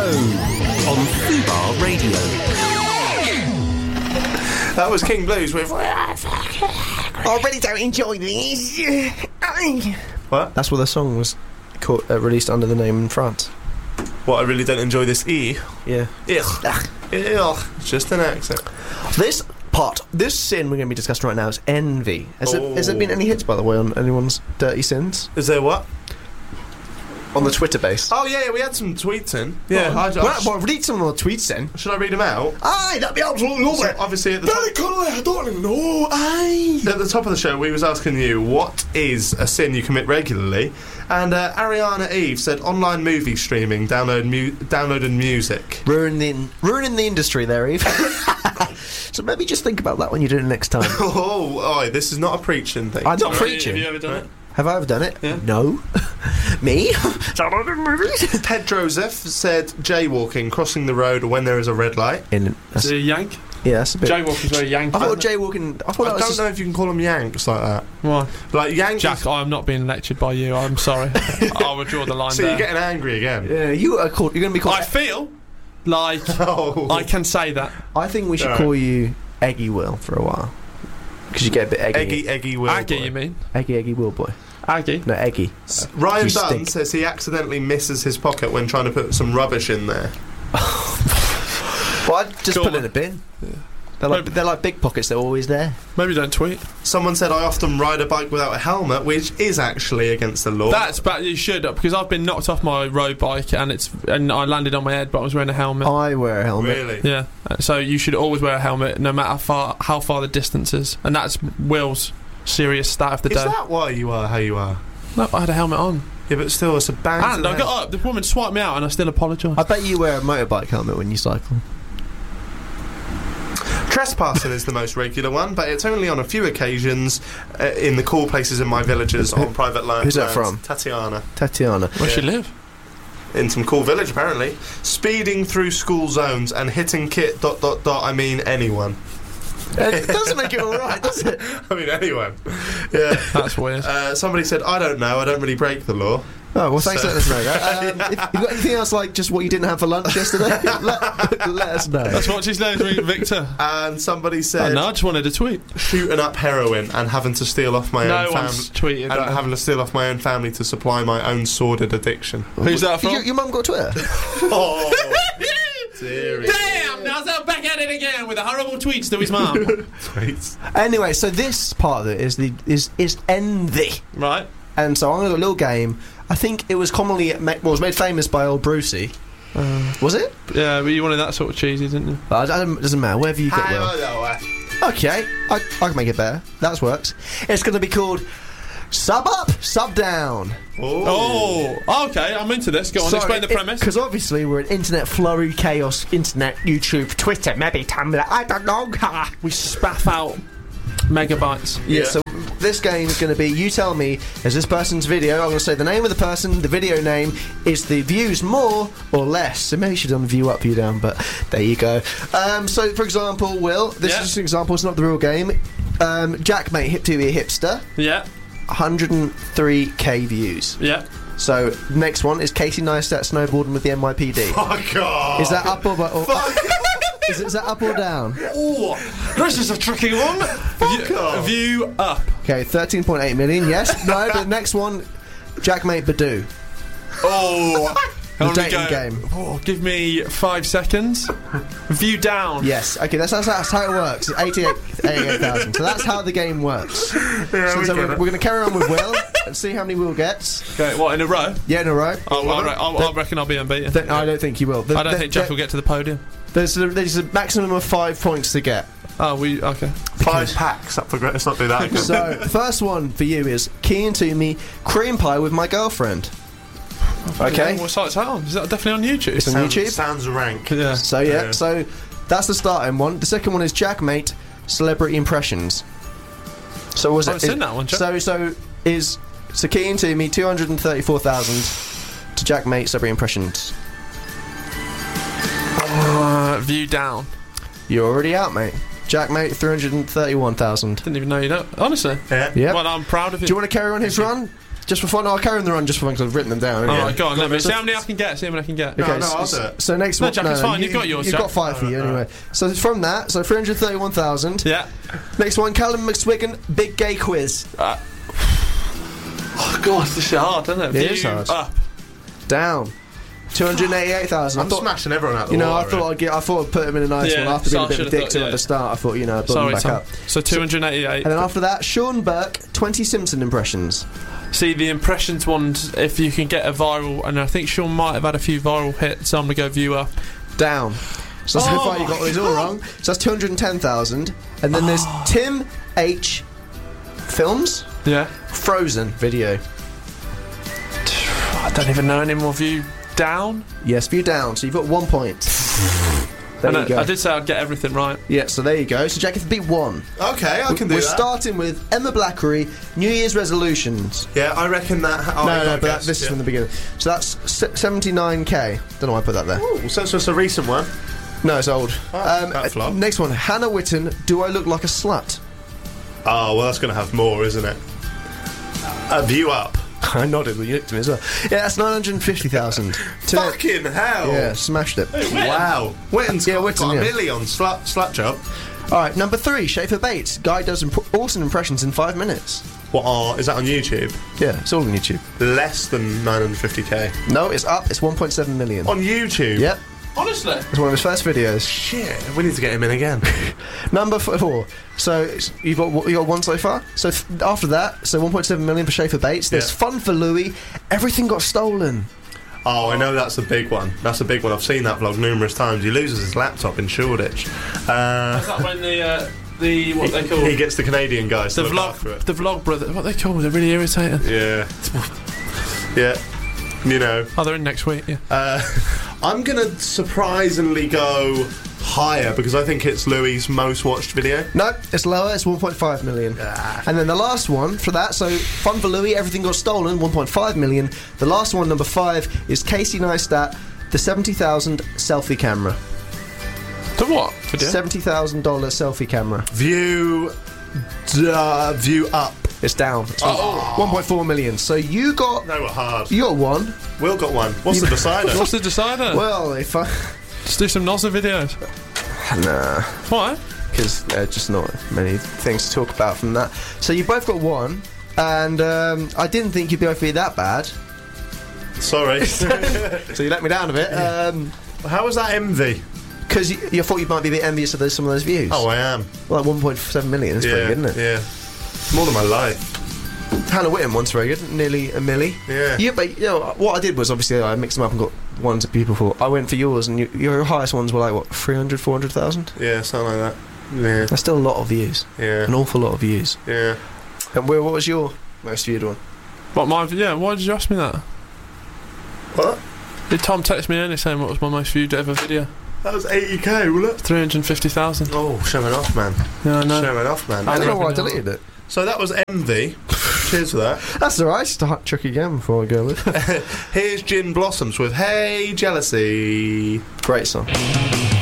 on Fubar Radio. That was King Blues with... I really don't enjoy these. What? That's what the song was released under the name in France. What, I really don't enjoy this E? Yeah. Ugh. Ugh. It's just an accent. This sin we're going to be discussing right now is envy. Has there been any hits, by the way, on anyone's dirty sins? Is there what? On the Twitter base. Oh, yeah, we had some tweets in. Yeah, read some of the tweets then. Should I read them out? Aye, that'd be absolutely lovely. So obviously, at the top... I don't even know. Aye. At the top of the show, we was asking you, what is a sin you commit regularly? And Ariana Eve said online movie streaming, downloading music. Ruining the industry there, Eve. So maybe just think about that when you do it next time. Oh, this is not a preaching thing. I'm not preaching. Have you ever done it? Have I ever done it? Yeah. No. Me? Pedro Zef said jaywalking, crossing the road when there is a red light. Is it a yank? Yeah, that's a bit... Jaywalking's very yank. I thought jaywalking... I don't know if you can call them yanks like that. Why? Like yanks... Jack, I'm not being lectured by you. I'm sorry. I'll withdraw the line so there. You're getting angry again. Yeah, you're going to be called... I feel like I can say that. I think we should call you Eggy Will for a while. Because you get a bit eggy. Eggy Will Aggie, boy. you mean? Eggy Will boy. Aggie? No, Eggy. Ryan You Dunn stink. says he accidentally misses his pocket when trying to put some rubbish in there. Well, I'd just put it in a bin. Yeah. They're like big pockets, they're always there. Maybe don't tweet. Someone said I often ride a bike without a helmet, which is actually against the law. That's bad. You should, because I've been knocked off my road bike and I landed on my head, but I was wearing a helmet. I wear a helmet. Really? Yeah. So you should always wear a helmet, no matter how far the distance is, and that's Will's serious stat of the day. Is that why you are how you are? No, I had a helmet on. Yeah, but still, it's a bang. And I got up. The woman swiped me out, and I still apologise. I bet you wear a motorbike helmet when you cycle. Trespassing is the most regular one, but it's only on a few occasions in the cool places in my villages on private land. Who's that from? Tatiana. Where she live? In some cool village, apparently. Speeding through school zones and hitting kit ... I mean anyone. It doesn't make it alright, does it? I mean anyone. Yeah. That's weird. Somebody said, I don't know, I don't really break the law. Oh, well, thanks for letting us know that. If you've got anything else, like just what you didn't have for lunch yesterday, let us know. That's what she's named, Victor. And somebody said... no, I just wanted a tweet. Shooting up heroin and having to steal off my own family. No one's tweeted and that. having to steal off my own family to supply my own sordid addiction. Who's that from? Your mum got Twitter? Oh, dearie. Damn! Now I'm back at it again with the horrible tweets to his mum. Tweets. Anyway, so this part of it is envy. Right. And so I'm going to do a little game. I think it was commonly was made famous by old Brucey. Was it? Yeah, but you wanted that sort of cheesy, didn't you? It doesn't matter. Wherever you get well. Okay, I can make it better. That works. It's going to be called Sub Up, Sub Down. Oh, okay, I'm into this. Go on, explain the premise. Because obviously we're an internet flurry, chaos, internet, YouTube, Twitter, maybe Tumblr, I don't know. We spaff out megabytes. Yeah, so this game is going to be, you tell me, is this person's video, I'm going to say the name of the person, the video name, is the views more or less? So maybe you should have done view up, view down, but there you go. So, for example, Will, this is just an example, it's not the real game. Jack, mate, Hip TV Hipster. Yeah. 103k views. Yeah. So, next one is Casey Neistat snowboarding with the NYPD. Fuck off! Is that up or is that up or down? Oh, this is a tricky one. View up. Okay, 13.8 million, yes. No, the next one, Jack, mate, Badoo. Oh, the dating game. Oh, give me 5 seconds. View down. Yes. Okay, that's how it works. 88,000. So that's how the game works. Yeah, so we're going to carry on with Will and see how many Will gets. Okay, what, in a row? Yeah, in a row. I reckon I'll be unbeaten. I don't think you will. I don't think Jack will get to the podium. There's a maximum of 5 points to get. Oh, okay. 5 packs up for let's not do that. So the first one for you is Key and Toomey cream pie with my girlfriend. Okay. What site's that on? Is that definitely on YouTube? It's on YouTube. Sounds rank. Yeah. So so that's the starting one. The second one is Jack, mate, celebrity impressions. So was I've seen that one, Jack. So Key and Toomey 234,000 to Jack, mate, celebrity impressions. View down. You're already out, mate. Jack, mate, 331,000. Didn't even know you know. Honestly. Yeah. Yep. Well, I'm proud of you. Do you want to carry on his run? just for fun. I'll carry on the run just for fun because I've written them down. All right, go on. Let me So- see how many I can get. See how many I can get. No, Okay, I'll do it. so next No, one. Jack, it's fine. You've got yours, You've Jack. got 5 for you anyway. So from that, so 331,000. Yeah. Next one, Callum McSwiggan, big gay quiz. Oh God, this is hard, isn't it? It is View hard. Up. Down. 288,000. I'm smashing everyone out the You know, water. I thought I'd put him in a nice Yeah, one after being so a bit I of a dick should've to him thought, at the start. I thought, you know, I'd build him Sorry, back Tom. up. So 288. And then after that, Sean Burke, 20 Simpson impressions. See, the impressions ones, if you can get a viral, and I think Sean might have had a few viral hits, so I'm going to go view up. Down. So far you got these all wrong. So that's 210,000. And then there's Tim H. Films, Yeah. Frozen video. I don't even know any more view down. Yes, view down. So you've got 1 point. There you go. I did say I'd get everything right. Yeah, so there you go. So Jack, if beat 1. Okay, I can do We're that. starting with Emma Blackery, New Year's resolutions. Yeah, I reckon that. This is from the beginning. So that's 79k. Don't know why I put that there. Ooh, so it's a recent one. No, it's old. that's long. Next one, Hannah Witten, Do I Look Like a Slut? Oh, well, that's going to have more, isn't it? A view up. I nodded when you looked at me as well. Yeah, that's 950,000. Fucking hell. Yeah, smashed it. Wow. Witten's got Witten, a yeah. million slut job. Alright, number 3, Schaefer Bates. Guy does awesome impressions in 5 minutes. Is that on YouTube? Yeah, it's all on YouTube. Less than 950k. No, it's up. It's 1.7 million. On YouTube? Yep, Honestly. it's one of his first videos. Shit, we need to get him in again. Number 4. So you got one so far. So after that, so 1.7 million for Schaefer Bates. There's Yeah. Fun for Louis. Everything got stolen. Oh, I know that's a big one. That's a big one. I've seen that vlog numerous times. He loses his laptop in Shoreditch. Is that when the what they call He gets the Canadian guys the to look after vlog it. the vlog brother? What they call? They're really irritating. Yeah. Yeah. You know. Oh, they're in next week. Yeah. I'm going to surprisingly go higher because I think it's Louis' most watched video. No, it's lower. It's 1.5 million. And then the last one for that, so Fun for Louis, Everything Got Stolen, 1.5 million. The last one, number 5, is Casey Neistat, the $70,000 selfie camera. The what? Video? $70,000 selfie camera. View up. It's down. It's 1.4 million. So you got No, we're hard. 1. Will got one. What's the decider? What's the decider? Well, if I Just do some Nozza videos. nah, Why? because there are just not many things to talk about from that. So you both got 1, and I didn't think you'd both be that bad. Sorry. So you let me down a bit. How was that envy? Because you thought you might be a bit envious of some of those views. Oh, I am. Well, like 1.7 million. That's pretty good, isn't it? Yeah. More than my life. Hannah Witten once very good, nearly a milli. Yeah. But you know what I did was obviously I mixed them up and got ones that people thought. I went for yours, and your highest ones were like what 300, 400,000. Yeah, something like that. Yeah. That's still a lot of views, Yeah. an awful lot of views. Yeah. And Will, what was your most viewed one? What my? Yeah. Why did you ask me that? What? Did Tom text me earlier saying what was my most viewed ever video? That was 80k, wasn't it? 350,000. Oh, showing off, man. Yeah, I know. Showing off, man. I don't know reckon why I it deleted it. So that was envy. Cheers for that. That's alright. Start trick again before I go with. Here's Gin Blossoms with Hey Jealousy. Great song.